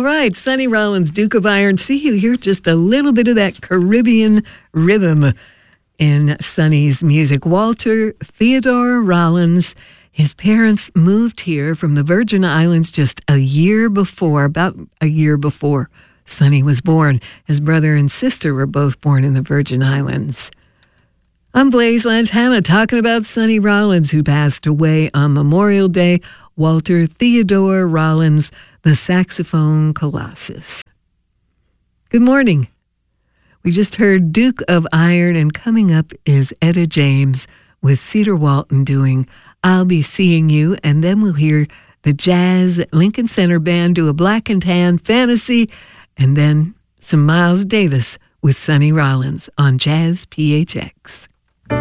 All right, Sonny Rollins, Duke of Iron. See, you hear just a little bit of that Caribbean rhythm in Sonny's music. Walter Theodore Rollins, his parents moved here from the Virgin Islands just about a year before Sonny was born. His brother and sister were both born in the Virgin Islands. I'm Blaise Lantana talking about Sonny Rollins, who passed away on Memorial Day. Walter Theodore Rollins, the saxophone colossus. Good morning. We just heard Duke of Iron, and coming up is Etta James with Cedar Walton doing I'll Be Seeing You, and then we'll hear the Jazz Lincoln Center Band do a Black and Tan Fantasy, and then some Miles Davis with Sonny Rollins on Jazz PHX.